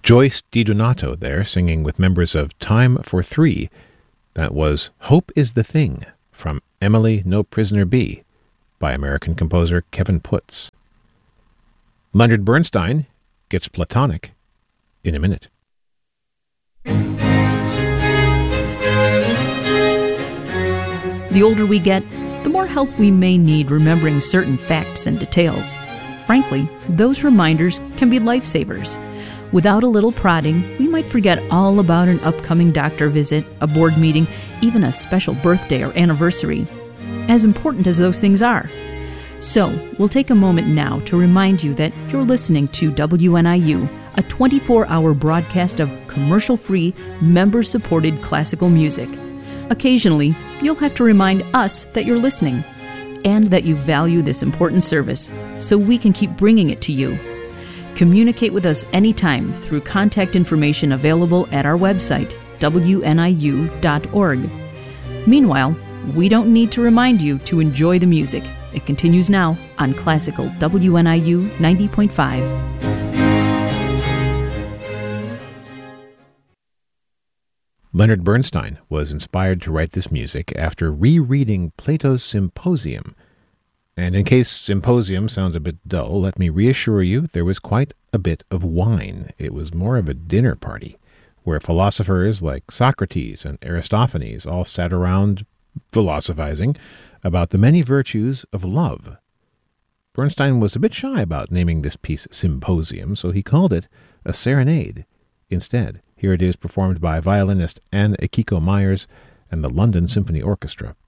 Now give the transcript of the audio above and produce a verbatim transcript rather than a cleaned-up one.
Joyce DiDonato there singing with members of Time for Three. That was Hope is the Thing from Emily No Prisoner Be by American composer Kevin Putz. Leonard Bernstein gets Platonic in a minute. The older we get, the more help we may need remembering certain facts and details. Frankly, those reminders can be lifesavers. Without a little prodding, we might forget all about an upcoming doctor visit, a board meeting, even a special birthday or anniversary, as important as those things are. So, we'll take a moment now to remind you that you're listening to W N I U, a twenty-four hour broadcast of commercial-free, member-supported classical music. Occasionally, you'll have to remind us that you're listening and that you value this important service so we can keep bringing it to you. Communicate with us anytime through contact information available at our website, W N I U dot org. Meanwhile, we don't need to remind you to enjoy the music. It continues now on Classical W N I U ninety point five. Leonard Bernstein was inspired to write this music after rereading Plato's Symposium. And in case Symposium sounds a bit dull, let me reassure you there was quite a bit of wine. It was more of a dinner party, where philosophers like Socrates and Aristophanes all sat around philosophizing about the many virtues of love. Bernstein was a bit shy about naming this piece Symposium, so he called it a serenade instead. Here it is performed by violinist Anne Akiko Myers and the London Symphony Orchestra.